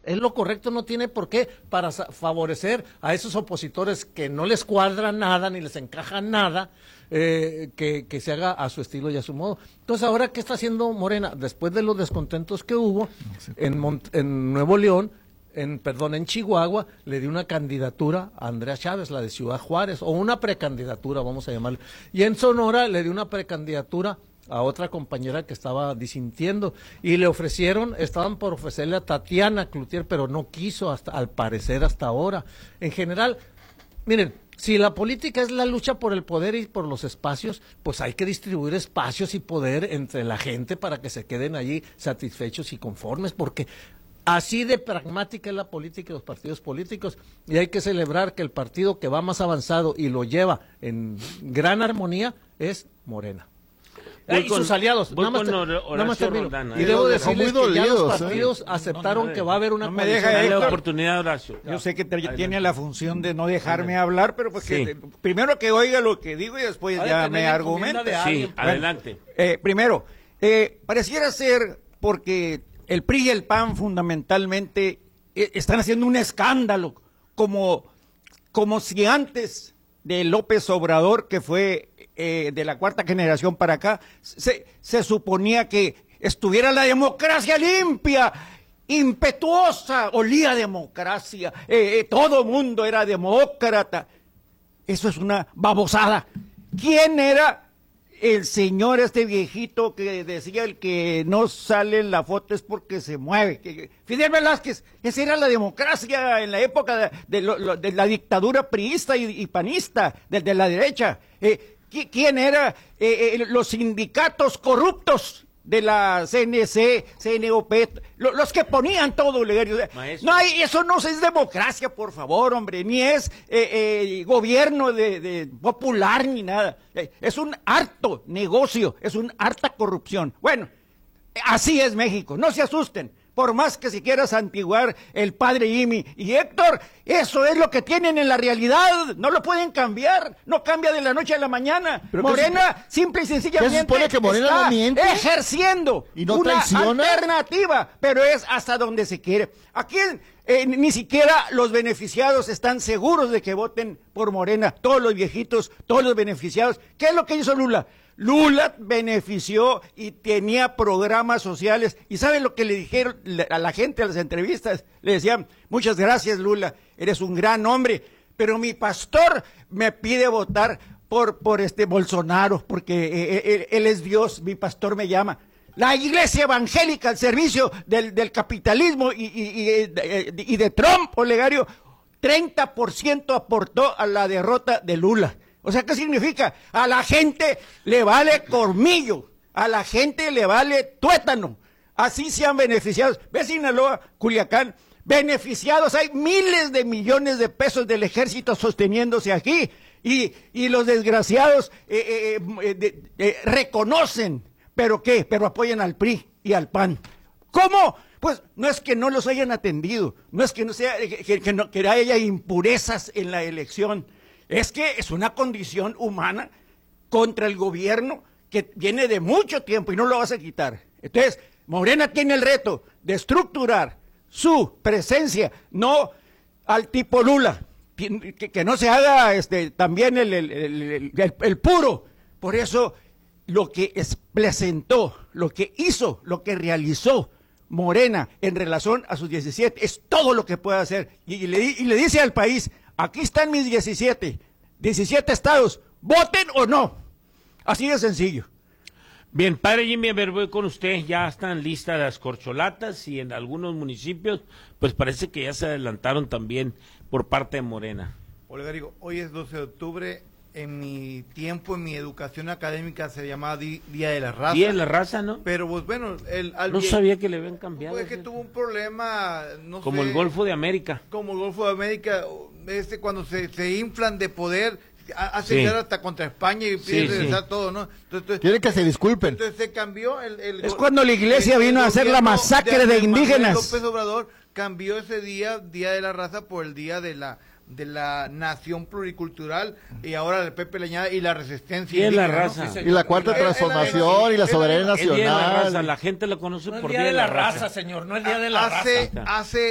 Es lo correcto, no tiene por qué para favorecer a esos opositores que no les cuadra nada, ni les encaja nada, que se haga a su estilo y a su modo. Entonces, ahora, ¿qué está haciendo Morena? Después de los descontentos que hubo en Nuevo León, en Chihuahua, le dio una candidatura a Andrea Chávez, la de Ciudad Juárez, o una precandidatura, vamos a llamarle. Y en Sonora le dio una precandidatura a otra compañera que estaba disintiendo, y le estaban por ofrecerle a Tatiana Cloutier, pero no quiso, al parecer hasta ahora. En general, miren, si la política es la lucha por el poder y por los espacios, pues hay que distribuir espacios y poder entre la gente para que se queden allí satisfechos y conformes, porque así de pragmática es la política y los partidos políticos, y hay que celebrar que el partido que va más avanzado y lo lleva en gran armonía es Morena. Y sus aliados, nada más termino. Y debo decirles que ya los partidos aceptaron que va a haber una oportunidad, Horacio. Yo sé que tiene la función de no dejarme hablar, pero pues primero que oiga lo que digo y después ya me argumenta. Sí, adelante. Primero, pareciera ser porque el PRI y el PAN fundamentalmente están haciendo un escándalo, como si antes de López Obrador, que fue de la cuarta generación para acá, se suponía que estuviera la democracia limpia, impetuosa, olía a democracia, todo mundo era demócrata. Eso es una babosada. ¿Quién era el señor viejito que decía el que no sale en la foto es porque se mueve? Fidel Velázquez. Esa era la democracia en la época de la dictadura priista y panista, de la derecha. ¿Quién era los sindicatos corruptos de la CNC, CNOP, los que ponían todo, Legario? No, eso no es democracia, por favor, hombre, ni es gobierno de popular ni nada. Es un harto negocio, es una harta corrupción. Bueno, así es México, no se asusten. Por más que si quieras santiguar el padre Jimmy y Héctor, eso es lo que tienen en la realidad, no lo pueden cambiar, no cambia de la noche a la mañana. Morena, simple y sencillamente, que Morena está no miente ejerciendo y no una traiciona alternativa, pero es hasta donde se quiere. Aquí ni siquiera los beneficiados están seguros de que voten por Morena, todos los viejitos, todos los beneficiados. ¿Qué es lo que hizo Lula? Lula benefició y tenía programas sociales. ¿Y saben lo que le dijeron a la gente a las entrevistas? Le decían: muchas gracias, Lula, eres un gran hombre, pero mi pastor me pide votar por Bolsonaro, porque él es Dios, mi pastor me llama. La iglesia evangélica al servicio del capitalismo y de Trump, Olegario, 30% aportó a la derrota de Lula. O sea, ¿qué significa? A la gente le vale colmillo, a la gente le vale tuétano. Así se han beneficiado. ¿Ves Sinaloa, Culiacán? Beneficiados, hay miles de millones de pesos del ejército sosteniéndose aquí. Y los desgraciados reconocen, ¿pero qué? Pero apoyan al PRI y al PAN. ¿Cómo? Pues no es que no los hayan atendido, no es que no sea que haya impurezas en la elección. Es que es una condición humana contra el gobierno que viene de mucho tiempo y no lo vas a quitar. Entonces, Morena tiene el reto de estructurar su presencia, no al tipo Lula, que no se haga también el puro. Por eso, lo que presentó, lo que hizo, lo que realizó Morena en relación a sus 17, es todo lo que puede hacer. Y le dice al país: aquí están mis 17 estados, voten o no. Así de sencillo. Bien, padre Jimmy, a ver, voy con usted. Ya están listas las corcholatas y en algunos municipios, pues parece que ya se adelantaron también por parte de Morena. Olegario, hoy es 12 de octubre. En mi tiempo, en mi educación académica, se llamaba Día de la Raza. Día de la Raza, ¿no? Pero, pues bueno, no sabía que le habían cambiado. Pues que tuvo un problema, como el Golfo de América. Como el Golfo de América, cuando se inflan de poder, hacen llegar hasta contra España y piden regresar todo, ¿no? Entonces, quieren que se disculpen. Entonces se cambió es cuando la iglesia vino a hacer la masacre de indígenas. López Obrador cambió ese día de la Raza, por el Día de la nación pluricultural, y ahora el Pepe Leñada y la resistencia. Y la raza. ¿No? Sí, y la cuarta transformación y la soberanía nacional. El Día de la Raza, la gente lo conoce por Día de la Raza. Señor, no el Día de la Raza. Hace